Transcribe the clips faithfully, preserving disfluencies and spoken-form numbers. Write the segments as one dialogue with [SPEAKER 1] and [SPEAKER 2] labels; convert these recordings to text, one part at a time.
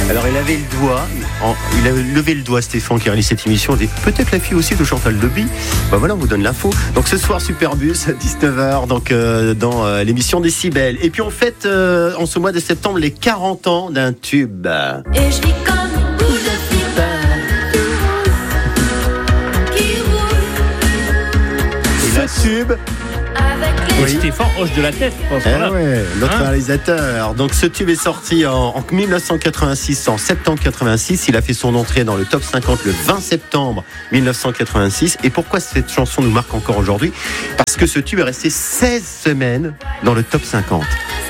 [SPEAKER 1] Alors il avait le doigt, en, il a levé le doigt, Stéphane, qui réalise cette émission, et peut-être la fille aussi de Chantal Lobby. Bah voilà, on vous donne l'info. Donc ce soir, Superbus à dix-neuf heures, donc euh, dans euh, l'émission Décibel. Et puis on fête euh, en ce mois de septembre les quarante ans d'un tube.
[SPEAKER 2] Et je vis comme une boule de flipper qui roule.
[SPEAKER 1] Et le tube.
[SPEAKER 3] Oui. Stéphane hoche de la tête, je pense.
[SPEAKER 1] Eh
[SPEAKER 3] Voilà.
[SPEAKER 1] ouais, notre
[SPEAKER 3] Hein
[SPEAKER 1] réalisateur. Donc ce tube est sorti en, en dix-neuf cent quatre-vingt-six, en septembre quatre-vingt-six. Il a fait son entrée dans le top cinquante le vingt septembre dix-neuf cent quatre-vingt-six. Et pourquoi cette chanson nous marque encore aujourd'hui ? Parce que ce tube est resté seize semaines dans le top cinquante.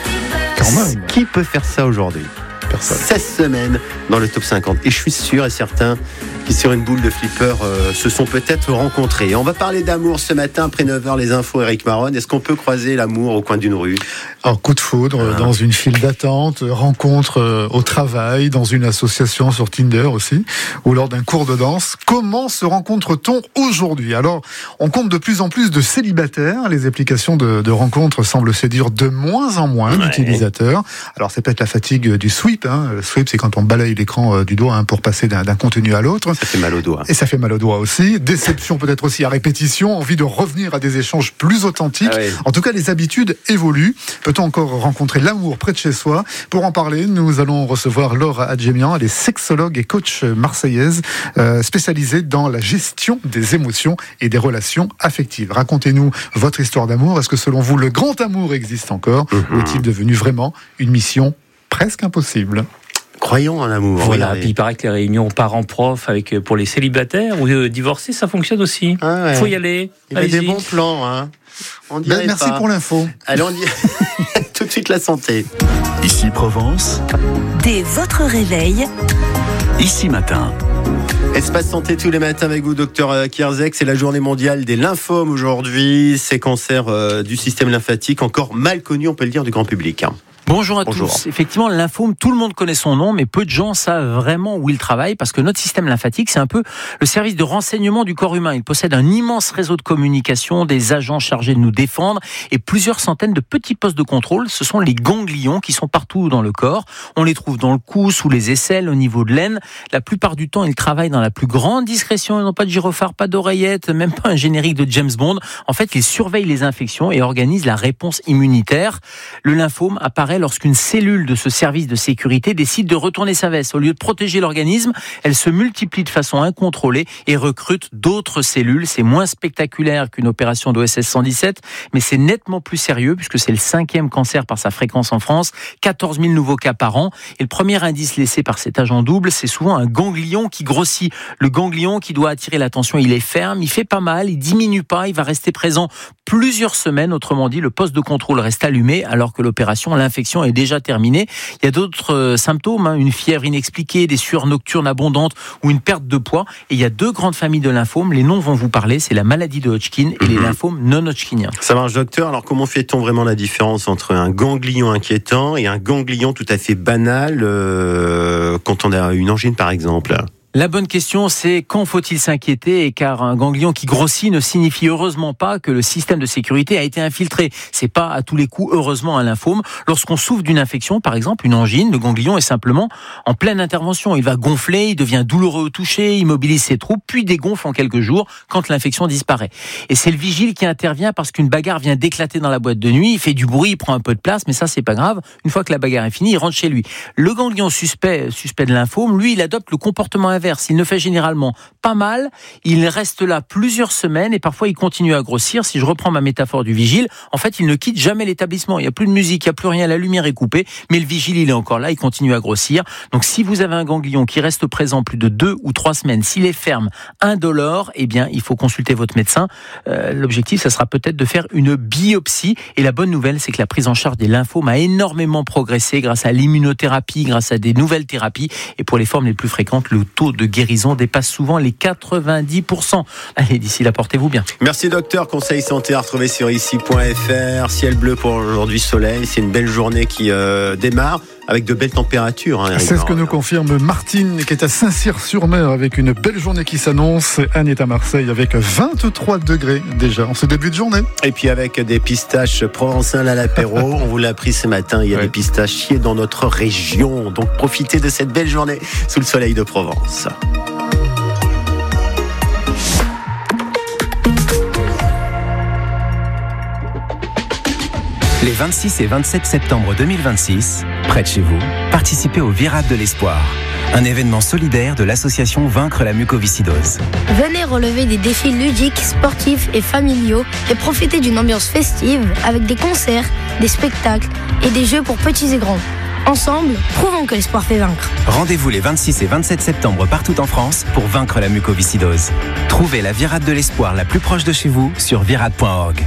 [SPEAKER 4] Quand même.
[SPEAKER 1] Qui peut faire ça aujourd'hui ?
[SPEAKER 4] Personne.
[SPEAKER 1] seize semaines dans le top cinquante. Et je suis sûr et certain qui sur une boule de flipper euh, se sont peut-être rencontrés. Et on va parler d'amour ce matin après neuf heures, les infos, Eric Maron. Est-ce qu'on peut croiser l'amour au coin d'une rue ?
[SPEAKER 4] Alors, coup de foudre,
[SPEAKER 1] Ah.
[SPEAKER 4] dans une file d'attente, rencontre euh, au travail, dans une association sur Tinder aussi, ou lors d'un cours de danse. Comment se rencontre-t-on aujourd'hui ? Alors, on compte de plus en plus de célibataires. Les applications de, de rencontres semblent séduire de moins en moins
[SPEAKER 1] Ouais.
[SPEAKER 4] d'utilisateurs. Alors, c'est peut-être la fatigue du sweep. Hein. Le sweep, c'est quand on balaye l'écran euh, du doigt hein, pour passer d'un, d'un contenu à l'autre.
[SPEAKER 1] Ça fait mal au doigt.
[SPEAKER 4] Et ça fait mal au doigt aussi. Déception peut-être aussi à répétition, envie de revenir à des échanges plus authentiques.
[SPEAKER 1] Ah ouais.
[SPEAKER 4] En tout cas, les habitudes évoluent. Peut-on encore rencontrer l'amour près de chez soi ? Pour en parler, nous allons recevoir Laura Adjemian. Elle est sexologue et coach marseillaise, euh, spécialisée dans la gestion des émotions et des relations affectives. Racontez-nous votre histoire d'amour. Est-ce que selon vous, le grand amour existe encore ?
[SPEAKER 1] Mm-hmm.
[SPEAKER 4] Ou est-il devenu vraiment une mission presque impossible ?
[SPEAKER 1] Croyons en l'amour.
[SPEAKER 3] Voilà,
[SPEAKER 1] Regardez.
[SPEAKER 3] puis il paraît que les réunions parents-prof avec, pour les célibataires ou euh, divorcés, ça fonctionne aussi.
[SPEAKER 1] Ah ouais.
[SPEAKER 3] Faut y aller.
[SPEAKER 1] Il y avait des
[SPEAKER 3] Allez-y.
[SPEAKER 1] bons plans, hein. On
[SPEAKER 4] Ben,
[SPEAKER 1] dirait
[SPEAKER 4] merci
[SPEAKER 1] pas.
[SPEAKER 4] pour l'info.
[SPEAKER 1] Allez, on dit tout de suite la santé.
[SPEAKER 5] Ici Provence,
[SPEAKER 2] Dès votre réveil,
[SPEAKER 5] ici Matin.
[SPEAKER 1] Espace Santé tous les matins avec vous, docteur Kierzek. C'est la journée mondiale des lymphomes aujourd'hui. Ces cancers euh, du système lymphatique encore mal connus, on peut le dire, du grand public. Hein.
[SPEAKER 6] Bonjour à
[SPEAKER 1] Bonjour.
[SPEAKER 6] tous. Effectivement, le lymphome, tout le monde connaît son nom, mais peu de gens savent vraiment où il travaille, parce que notre système lymphatique, c'est un peu le service de renseignement du corps humain. Il possède un immense réseau de communication, des agents chargés de nous défendre, et plusieurs centaines de petits postes de contrôle. Ce sont les ganglions qui sont partout dans le corps. On les trouve dans le cou, sous les aisselles, au niveau de l'aine. La plupart du temps, ils travaillent dans la plus grande discrétion. Ils n'ont pas de gyrophare, pas d'oreillette, même pas un générique de James Bond. En fait, ils surveillent les infections et organisent la réponse immunitaire. Le lymphome apparaît lorsqu'une cellule de ce service de sécurité décide de retourner sa veste. Au lieu de protéger l'organisme, elle se multiplie de façon incontrôlée et recrute d'autres cellules. C'est moins spectaculaire qu'une opération d'O S S cent dix-sept, mais c'est nettement plus sérieux puisque c'est le cinquième cancer par sa fréquence en France, quatorze mille nouveaux cas par an. Et le premier indice laissé par cet agent double, c'est souvent un ganglion qui grossit. Le ganglion qui doit attirer l'attention, il est ferme, il fait pas mal, il diminue pas, il va rester présent plusieurs semaines. Autrement dit, le poste de contrôle reste allumé alors que l'opération, l'infection est déjà terminée. Il y a d'autres euh, symptômes, hein, une fièvre inexpliquée, des sueurs nocturnes abondantes ou une perte de poids. Et il y a deux grandes familles de lymphomes. Les noms vont vous parler, c'est la maladie de Hodgkin et les lymphomes non-Hodgkiniens.
[SPEAKER 1] Ça marche, docteur. Alors, comment fait-on vraiment la différence entre un ganglion inquiétant et un ganglion tout à fait banal euh, quand on a une angine, par exemple ?
[SPEAKER 6] La bonne question, c'est quand faut-il s'inquiéter ? Car un ganglion qui grossit ne signifie heureusement pas que le système de sécurité a été infiltré. C'est pas à tous les coups, heureusement, un lymphome. Lorsqu'on souffre d'une infection, par exemple une angine, le ganglion est simplement en pleine intervention. Il va gonfler, il devient douloureux au toucher, il mobilise ses troupes, puis dégonfle en quelques jours quand l'infection disparaît. Et c'est le vigile qui intervient parce qu'une bagarre vient d'éclater dans la boîte de nuit. Il fait du bruit, il prend un peu de place, mais ça c'est pas grave. Une fois que la bagarre est finie, il rentre chez lui. Le ganglion suspect, suspect de lymphome, lui, il adopte le comportement inverse. Il ne fait généralement pas mal, il reste là plusieurs semaines et parfois il continue à grossir. Si je reprends ma métaphore du vigile, en fait il ne quitte jamais l'établissement. Il n'y a plus de musique, il n'y a plus rien, la lumière est coupée, mais le vigile il est encore là, il continue à grossir. Donc si vous avez un ganglion qui reste présent plus de deux ou trois semaines, s'il est ferme, indolore, eh bien il faut consulter votre médecin. Euh, l'objectif, ça sera peut-être de faire une biopsie. Et la bonne nouvelle, c'est que la prise en charge des lymphomes a énormément progressé grâce à l'immunothérapie, grâce à des nouvelles thérapies. Et pour les formes les plus fréquentes, le taux de guérison dépasse souvent les quatre-vingt-dix pour cent. Allez, d'ici là, portez-vous bien.
[SPEAKER 1] Merci docteur, conseil santé à retrouver sur ici point f r. Ciel bleu pour aujourd'hui, soleil, c'est une belle journée qui euh, démarre avec de belles températures. Hein,
[SPEAKER 4] C'est ce que nous confirme Martine, qui est à Saint-Cyr-sur-Mer avec une belle journée qui s'annonce. Anne est à Marseille avec vingt-trois degrés déjà en ce début de journée.
[SPEAKER 1] Et puis avec des pistaches provençales à l'apéro, on vous l'a appris ce matin, il y a
[SPEAKER 4] Ouais.
[SPEAKER 1] des pistachiers dans notre région. Donc profitez de cette belle journée sous le soleil de Provence.
[SPEAKER 7] Les vingt-six et vingt-sept septembre deux mille vingt-six, près de chez vous, participez au Virade de l'Espoir, un événement solidaire de l'association Vaincre la mucoviscidose.
[SPEAKER 8] Venez relever des défis ludiques, sportifs et familiaux et profitez d'une ambiance festive avec des concerts, des spectacles et des jeux pour petits et grands. Ensemble, prouvons que l'espoir fait vaincre.
[SPEAKER 7] Rendez-vous les vingt-six et vingt-sept septembre partout en France pour vaincre la mucoviscidose. Trouvez la Virade de l'Espoir la plus proche de chez vous sur virade point org.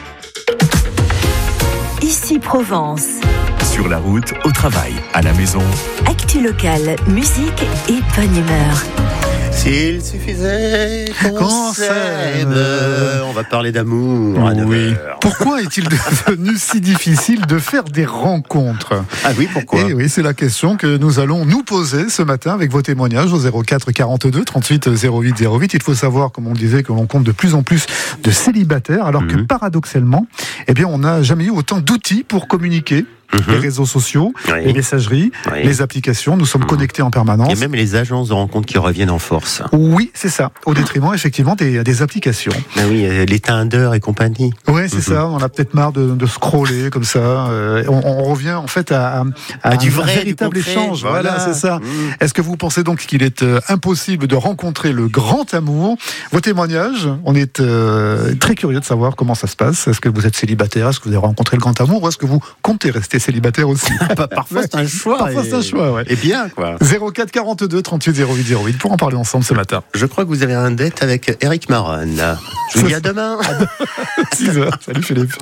[SPEAKER 2] Ici Provence.
[SPEAKER 5] Sur la route, au travail, à la maison.
[SPEAKER 2] Actu locale, musique et bonne humeur.
[SPEAKER 1] S'il suffisait qu'on
[SPEAKER 4] Qu'on
[SPEAKER 1] s'aime.
[SPEAKER 4] s'aime.
[SPEAKER 1] On va parler d'amour à neuf
[SPEAKER 4] Oui.
[SPEAKER 1] heures.
[SPEAKER 4] Pourquoi est-il devenu si difficile de faire des rencontres ?
[SPEAKER 1] Ah oui, pourquoi?
[SPEAKER 4] Et oui, c'est la question que nous allons nous poser ce matin avec vos témoignages au zéro quatre quarante-deux trente-huit zéro huit zéro huit. Il faut savoir, comme on disait, que l'on compte de plus en plus de célibataires, alors que
[SPEAKER 1] Mhm.
[SPEAKER 4] paradoxalement, eh bien, on n'a jamais eu autant d'outils pour communiquer. Les réseaux sociaux,
[SPEAKER 1] Oui.
[SPEAKER 4] les messageries,
[SPEAKER 1] Oui.
[SPEAKER 4] les applications, nous sommes
[SPEAKER 1] Mhm.
[SPEAKER 4] connectés en permanence.
[SPEAKER 1] Et même les agences de rencontres qui reviennent en force.
[SPEAKER 4] Oui, c'est ça, au détriment effectivement des, des applications.
[SPEAKER 1] Ah oui, euh, les Tinder et compagnie.
[SPEAKER 4] Ouais, c'est
[SPEAKER 1] Mhm.
[SPEAKER 4] ça. On a peut-être marre de, de scroller comme ça. Euh, on, on revient en fait à, à,
[SPEAKER 1] Ah, du
[SPEAKER 4] un
[SPEAKER 1] vrai, du
[SPEAKER 4] véritable
[SPEAKER 1] concret,
[SPEAKER 4] échange. Voilà,
[SPEAKER 1] voilà.
[SPEAKER 4] c'est ça.
[SPEAKER 1] Mhm.
[SPEAKER 4] Est-ce que vous pensez donc qu'il est euh, impossible de rencontrer le grand amour ? Vos témoignages, on est euh, très curieux de savoir comment ça se passe. Est-ce que vous êtes célibataire ? Est-ce que vous avez rencontré le grand amour ? Ou est-ce que vous comptez rester célibataire aussi ?
[SPEAKER 1] Bah, parfois c'est un choix.
[SPEAKER 4] Parfois,
[SPEAKER 1] et-
[SPEAKER 4] c'est un choix, ouais.
[SPEAKER 1] Et bien, quoi.
[SPEAKER 4] zéro quatre quarante-deux trente-huit zéro huit zéro huit pour en parler ensemble ce matin.
[SPEAKER 1] Je crois que vous avez un date avec Eric Maron. Je vous dis à demain.
[SPEAKER 4] six heures. Salut Philippe.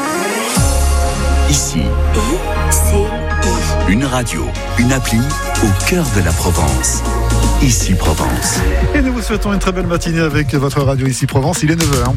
[SPEAKER 5] Ici,
[SPEAKER 2] I-C-I.
[SPEAKER 5] une radio, une appli au cœur de la Provence. Ici Provence.
[SPEAKER 4] Et nous vous souhaitons une très belle matinée avec votre radio ici Provence. Il est neuf heures.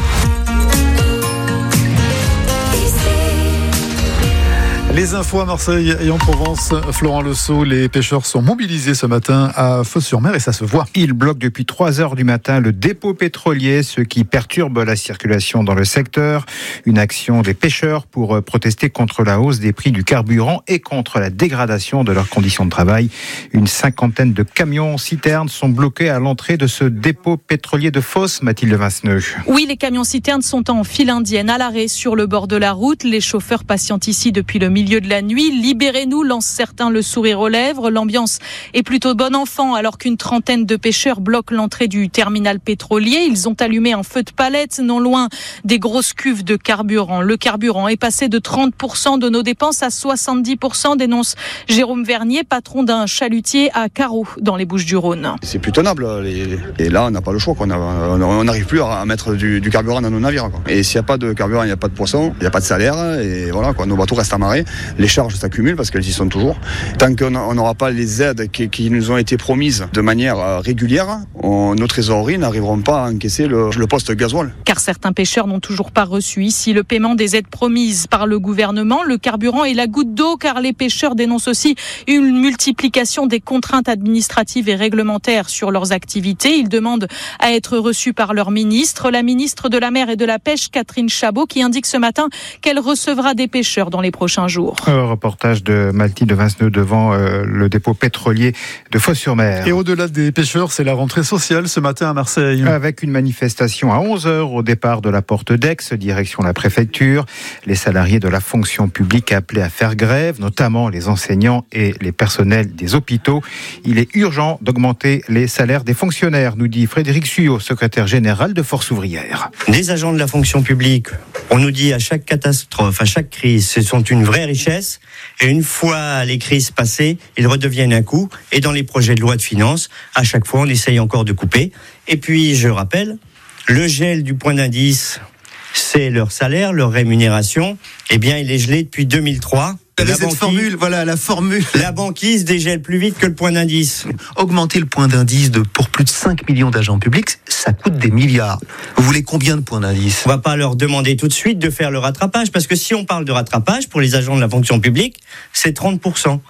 [SPEAKER 4] Les infos à Marseille et en Provence, Florent Le Sceau, les pêcheurs sont mobilisés ce matin à Fos-sur-Mer et ça se voit.
[SPEAKER 9] Ils bloquent depuis trois heures du matin le dépôt pétrolier, ce qui perturbe la circulation dans le secteur. Une action des pêcheurs pour protester contre la hausse des prix du carburant et contre la dégradation de leurs conditions de travail. Une cinquantaine de camions-citernes sont bloqués à l'entrée de ce dépôt pétrolier de Fos, Mathilde Vinceneux.
[SPEAKER 10] Oui, les camions-citernes sont en file indienne à l'arrêt sur le bord de la route. Les chauffeurs patientent ici depuis le milieu de la nuit. Libérez-nous, lancent certains le sourire aux lèvres. L'ambiance est plutôt bon enfant alors qu'une trentaine de pêcheurs bloquent l'entrée du terminal pétrolier. Ils ont allumé un feu de palette non loin des grosses cuves de carburant. Le carburant est passé de trente pour cent de nos dépenses à soixante-dix pour cent, dénonce Jérôme Vernier, patron d'un chalutier à Carreau dans les Bouches-du-Rhône.
[SPEAKER 11] C'est plus tenable. Les... Et là, on n'a pas le choix. Quoi. On n'arrive plus à mettre du, du carburant dans nos navires. Quoi. Et s'il n'y a pas de carburant, il n'y a pas de poisson, il n'y a pas de salaire. Et voilà, quoi. Nos bateaux restent amarrés. Les charges s'accumulent parce qu'elles y sont toujours. Tant qu'on n'aura pas les aides qui, qui nous ont été promises de manière régulière, on, nos trésoreries n'arriveront pas à encaisser le, le poste gasoil.
[SPEAKER 10] Car certains pêcheurs n'ont toujours pas reçu ici le paiement des aides promises par le gouvernement. Le carburant est la goutte d'eau car les pêcheurs dénoncent aussi une multiplication des contraintes administratives et réglementaires sur leurs activités. Ils demandent à être reçus par leur ministre. La ministre de la Mer et de la Pêche, Catherine Chabot, qui indique ce matin qu'elle recevra des pêcheurs dans les prochains jours.
[SPEAKER 9] Un reportage de Mathilde Vinceneux devant euh, le dépôt pétrolier de Fos-sur-Mer.
[SPEAKER 4] Et au-delà des pêcheurs, c'est la rentrée sociale ce matin à Marseille.
[SPEAKER 9] Avec une manifestation à onze heures au départ de la porte d'Aix, direction la préfecture. Les salariés de la fonction publique appelés à faire grève, notamment les enseignants et les personnels des hôpitaux. Il est urgent d'augmenter les salaires des fonctionnaires, nous dit Frédéric Suyot, secrétaire général de Force ouvrière.
[SPEAKER 12] Les agents de la fonction publique, on nous dit à chaque catastrophe, à chaque crise, ce sont une vraie richesse. Et une fois les crises passées, ils redeviennent un coût. Et dans les projets de loi de finances, à chaque fois, on essaye encore de couper. Et puis, je rappelle, le gel du point d'indice, c'est leur salaire, leur rémunération. Eh bien, il est gelé depuis deux mille trois.
[SPEAKER 13] Vous avez cette formule, voilà, la formule.
[SPEAKER 12] La banquise dégèle plus vite que le point d'indice.
[SPEAKER 13] Augmenter le point d'indice de, pour plus de cinq millions d'agents publics, ça coûte des milliards. Vous voulez combien de points d'indice ?
[SPEAKER 12] On va pas leur demander tout de suite de faire le rattrapage, parce que si on parle de rattrapage pour les agents de la fonction publique, c'est trente pour cent.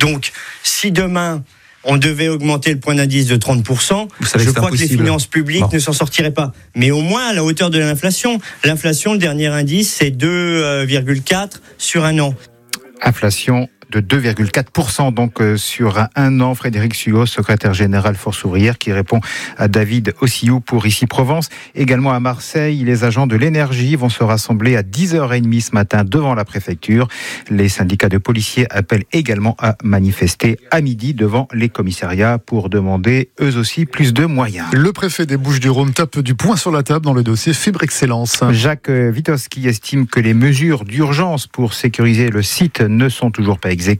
[SPEAKER 12] Donc, si demain, on devait augmenter le point d'indice de trente pour cent, je crois que les finances publiques bon. ne s'en sortiraient pas. Mais au moins à la hauteur de l'inflation. L'inflation, le dernier indice, c'est deux virgule quatre sur un an.
[SPEAKER 9] Inflation de deux virgule quatre pour cent donc euh, sur un, un an. Frédéric Suot, secrétaire général Force ouvrière, qui répond à David Ossiou pour Ici Provence. Également à Marseille, les agents de l'énergie vont se rassembler à dix heures trente ce matin devant la préfecture. Les syndicats de policiers appellent également à manifester à midi devant les commissariats pour demander eux aussi plus de moyens.
[SPEAKER 4] Le préfet des Bouches-du-Rhône tape du poing sur la table dans le dossier Fibre Excellence.
[SPEAKER 9] Jacques Witowski estime que les mesures d'urgence pour sécuriser le site ne sont toujours pas exécutées.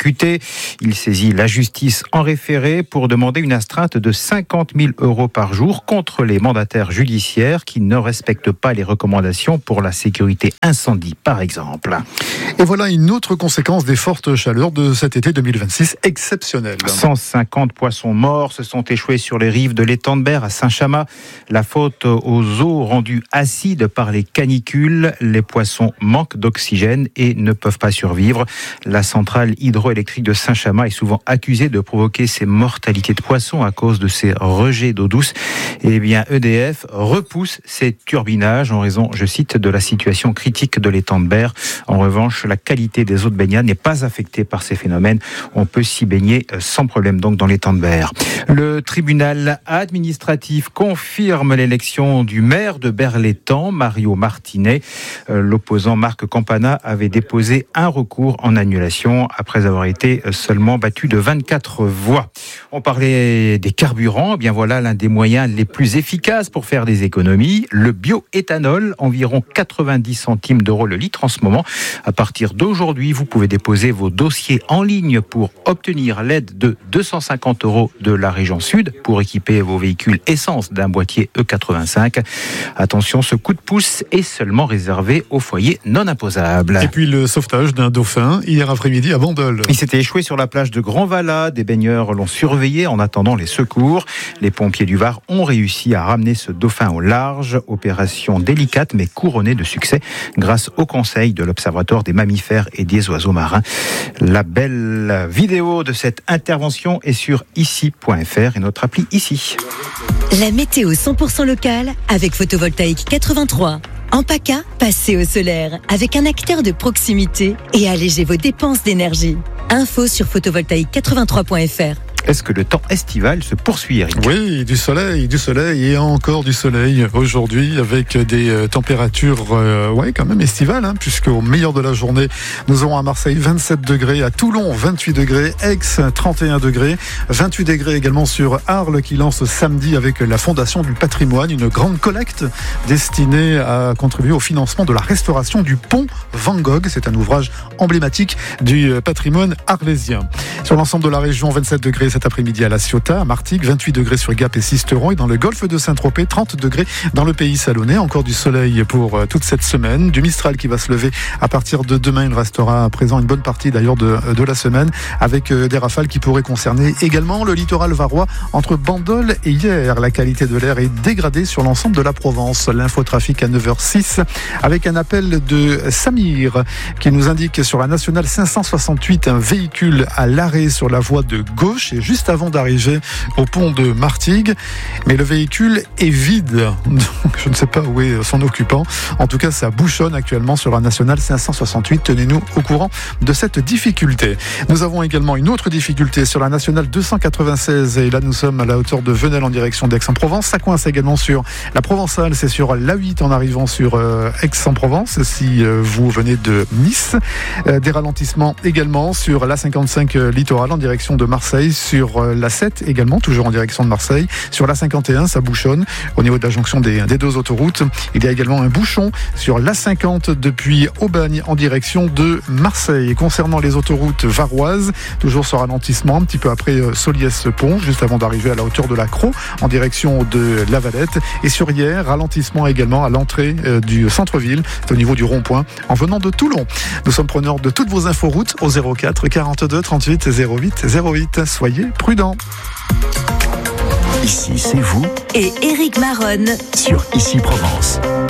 [SPEAKER 9] Il saisit la justice en référé pour demander une astreinte de cinquante mille euros par jour contre les mandataires judiciaires qui ne respectent pas les recommandations pour la sécurité incendie, par exemple.
[SPEAKER 4] Et voilà une autre conséquence des fortes chaleurs de cet été deux mille vingt-six exceptionnel.
[SPEAKER 9] cent cinquante poissons morts se sont échoués sur les rives de l'étang de Berre à Saint-Chamas. La faute aux eaux rendues acides par les canicules. Les poissons manquent d'oxygène et ne peuvent pas survivre. La centrale hydroélectrique de Saint-Chamas est souvent accusée de provoquer ces mortalités de poissons à cause de ces rejets d'eau douce. Eh bien, E D F repousse ces turbinages en raison, je cite, de la situation critique de l'étang de Berre. En revanche, la qualité des eaux de baignade n'est pas affectée par ces phénomènes. On peut s'y baigner sans problème donc dans l'étang de Berre. Le tribunal administratif confirme l'élection du maire de Berre-l'Étang, Mario Martinet. L'opposant Marc Campana avait déposé un recours en annulation après avoir été seulement battu de vingt-quatre voix. On parlait des carburants. Eh bien voilà l'un des moyens les plus efficaces pour faire des économies. Le bioéthanol, environ quatre-vingt-dix centimes d'euros le litre en ce moment. À partir d'aujourd'hui, vous pouvez déposer vos dossiers en ligne pour obtenir l'aide de deux cent cinquante euros de la région Sud pour équiper vos véhicules essence d'un boîtier E quatre-vingt-cinq. Attention, ce coup de pouce est seulement réservé aux foyers non imposables.
[SPEAKER 4] Et puis le sauvetage d'un dauphin hier après-midi à Bandol.
[SPEAKER 9] Il s'était échoué sur la plage de Grand-Vala. Des baigneurs l'ont surveillé en attendant les secours. Les pompiers du Var ont réussi à ramener ce dauphin au large. Opération délicate mais couronnée de succès grâce au conseil de l'Observatoire des mammifères et des oiseaux marins. La belle vidéo de cette intervention est sur ici point f r et notre appli Ici.
[SPEAKER 2] La météo cent pour cent locale avec Photovoltaïque quatre-vingt-trois. En PACA, passez au solaire avec un acteur de proximité et allégez vos dépenses d'énergie. Info sur photovoltaïque quatre-vingt-trois point f r.
[SPEAKER 9] Est-ce que le temps estival se poursuit, Eric ?
[SPEAKER 4] Oui, du soleil, du soleil et encore du soleil aujourd'hui avec des températures euh, ouais, quand même estivales, hein, puisqu'au meilleur de la journée, nous aurons à Marseille vingt-sept degrés, à Toulon vingt-huit degrés, Aix trente et un degrés, vingt-huit degrés également sur Arles qui lance samedi avec la Fondation du Patrimoine, une grande collecte destinée à contribuer au financement de la restauration du pont Van Gogh. C'est un ouvrage emblématique du patrimoine arlésien. Sur l'ensemble de la région, vingt-sept degrés cet après-midi à La Ciotat, à Martigues, vingt-huit degrés sur Gap et Sisteron, et dans le golfe de Saint-Tropez, trente degrés dans le pays salonnais. Encore du soleil pour toute cette semaine, du Mistral qui va se lever à partir de demain. Il restera présent une bonne partie d'ailleurs de, de la semaine, avec des rafales qui pourraient concerner également le littoral varois entre Bandol et Hyères. La qualité de l'air est dégradée sur l'ensemble de la Provence. L'infotrafic à neuf heures six avec un appel de Samir qui nous indique sur la nationale cinq cent soixante-huit un véhicule à l'arrêt sur la voie de gauche et juste avant d'arriver au pont de Martigues, mais le véhicule est vide, donc je ne sais pas où est son occupant. En tout cas, ça bouchonne actuellement sur la nationale cinq cent soixante-huit. Tenez-nous au courant de cette difficulté. Nous avons également une autre difficulté sur la nationale deux cent quatre-vingt-seize, et là nous sommes à la hauteur de Venelle en direction d'Aix-en-Provence. Ça coince également sur la Provençale, c'est sur l'A huit en arrivant sur euh, Aix-en-Provence si euh, vous venez de Nice. Euh, des ralentissements également sur l'A cinquante-cinq euh, littoral en direction de Marseille, sur la sept également, toujours en direction de Marseille. Sur l'A cinquante et un, ça bouchonne au niveau de la jonction des, des deux autoroutes. Il y a également un bouchon sur l'A cinquante depuis Aubagne en direction de Marseille. Et concernant les autoroutes varoises, toujours ce ralentissement un petit peu après Soliès-Pont, juste avant d'arriver à la hauteur de la Crau en direction de La Valette. Et sur Hyères, ralentissement également à l'entrée du centre-ville, au niveau du rond-point en venant de Toulon. Nous sommes preneurs de toutes vos inforoutes au zéro quatre quarante-deux trente-huit zéro huit zéro huit. Soyez prudents.
[SPEAKER 5] Ici, c'est vous.
[SPEAKER 2] Et Éric Maronne
[SPEAKER 5] sur Ici Provence.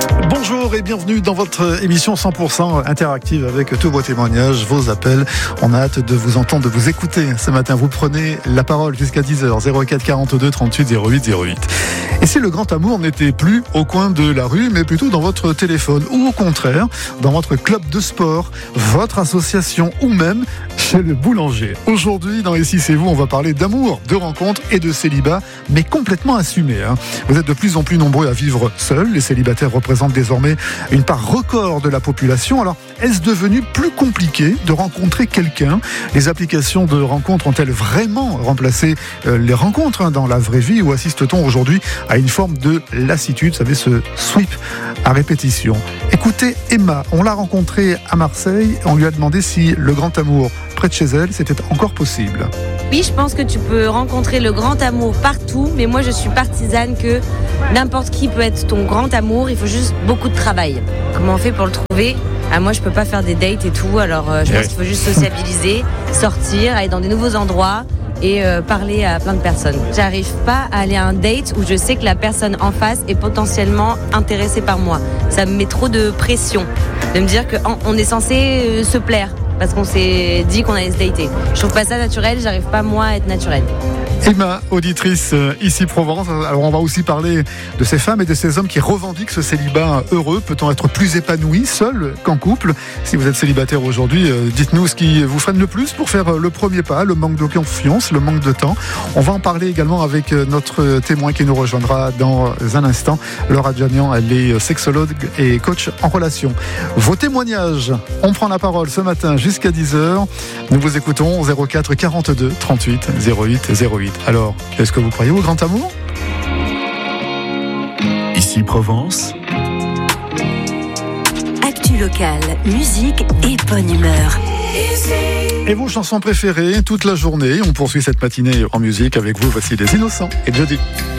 [SPEAKER 4] Bonjour et bienvenue dans votre émission cent pour cent interactive avec tous vos témoignages, vos appels. On a hâte de vous entendre, de vous écouter. Ce matin, vous prenez la parole jusqu'à dix heures, zéro quatre quarante-deux trente-huit zéro huit zéro huit. Et si le grand amour n'était plus au coin de la rue, mais plutôt dans votre téléphone, ou au contraire, dans votre club de sport, votre association, ou même chez le boulanger. Aujourd'hui, dans Ici c'est vous, on va parler d'amour, de rencontres et de célibat, mais complètement assumé. Hein. Vous êtes de plus en plus nombreux à vivre seuls. Les célibataires représentent désormais une part record de la population. Alors, est-ce devenu plus compliqué de rencontrer quelqu'un ? Les applications de rencontres ont-elles vraiment remplacé euh, les rencontres hein, dans la vraie vie, ou assiste-t-on aujourd'hui à une forme de lassitude, vous savez, ce sweep à répétition? Écoutez Emma, on l'a rencontrée à Marseille, on lui a demandé si le grand amour près de chez elle, c'était encore possible.
[SPEAKER 14] Oui, je pense que tu peux rencontrer le grand amour partout, mais moi je suis partisane que n'importe qui peut être ton grand amour, il faut juste beaucoup de travail. Comment on fait pour le trouver ? Ah, moi je peux pas faire des dates et tout, alors euh, je pense qu'il faut juste sociabiliser, sortir, aller dans des nouveaux endroits et euh, parler à plein de personnes. J'arrive pas à aller à un date où je sais que la personne en face est potentiellement intéressée par moi. Ça me met trop de pression de me dire qu'on est censé euh, se plaire parce qu'on s'est dit qu'on allait se dater. Je trouve pas ça naturel, j'arrive pas moi à être naturelle.
[SPEAKER 4] Emma, auditrice ici Provence. Alors on va aussi parler de ces femmes et de ces hommes qui revendiquent ce célibat heureux. Peut-on être plus épanoui seul qu'en couple ? Si vous êtes célibataire aujourd'hui, dites-nous ce qui vous freine le plus pour faire le premier pas, le manque de confiance, le manque de temps. On va en parler également avec notre témoin qui nous rejoindra dans un instant. Laura Adjamian, elle est sexologue et coach en relation. Vos témoignages, on prend la parole ce matin jusqu'à dix heures. Nous vous écoutons zéro quatre quarante-deux trente-huit zéro huit zéro huit. Alors, est-ce que vous croyez au grand amour ?
[SPEAKER 5] Ici Provence.
[SPEAKER 2] Actu locale, musique et bonne humeur.
[SPEAKER 4] Et vos chansons préférées toute la journée. On poursuit cette matinée en musique avec vous. Voici Les Innocents et Jody.